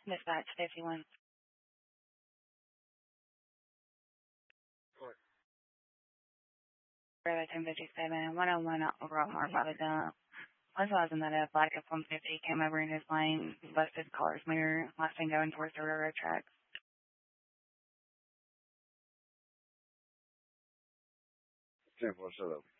Dispatch 51. What? Bravo 1057, 101 Rockmore by the dump. I was sizing that up, like F-150 came over in his lane, busted the car's mirror, last thing going towards the railroad tracks. 10-4 setup.